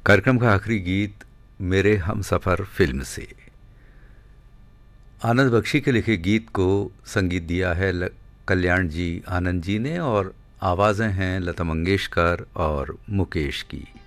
कार्यक्रम का आखिरी गीत मेरे हमसफ़र फिल्म से। आनंद बख्शी के लिखे गीत को संगीत दिया है कल्याण जी आनंद जी ने, और आवाज़ें हैं लता मंगेशकर और मुकेश की।